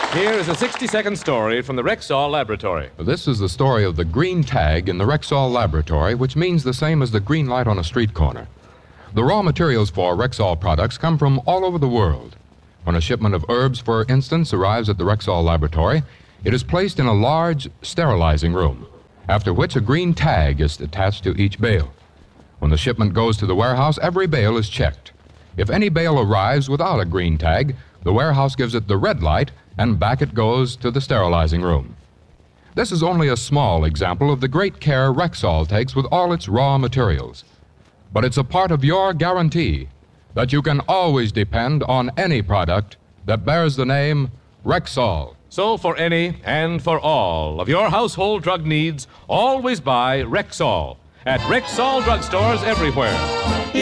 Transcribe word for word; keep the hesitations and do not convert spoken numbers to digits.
Here is a sixty-second story from the Rexall Laboratory. This is the story of the green tag in the Rexall Laboratory, which means the same as the green light on a street corner. The raw materials for Rexall products come from all over the world. When a shipment of herbs, for instance, arrives at the Rexall Laboratory, it is placed in a large sterilizing room, after which a green tag is attached to each bale. When the shipment goes to the warehouse, every bale is checked. If any bale arrives without a green tag, the warehouse gives it the red light, and back it goes to the sterilizing room. This is only a small example of the great care Rexall takes with all its raw materials. But it's a part of your guarantee that you can always depend on any product that bears the name Rexall. So for any and for all of your household drug needs, always buy Rexall at Rexall drugstores everywhere.